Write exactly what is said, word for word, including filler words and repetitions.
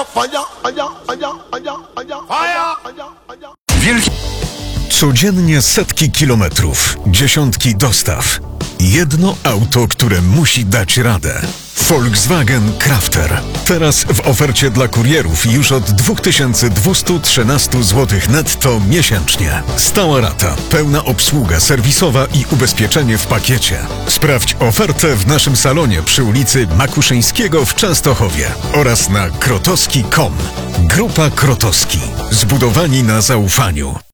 Wielki... Codziennie setki kilometrów, dziesiątki dostaw. Jedno auto, które musi dać radę. Volkswagen Crafter. Teraz w ofercie dla kurierów już od dwa tysiące dwieście trzynaście złotych netto miesięcznie. Stała rata, pełna obsługa serwisowa i ubezpieczenie w pakiecie. Sprawdź ofertę w naszym salonie przy ulicy Makuszyńskiego w Częstochowie oraz na krotowski kropka com. Grupa Krotowski. Zbudowani na zaufaniu.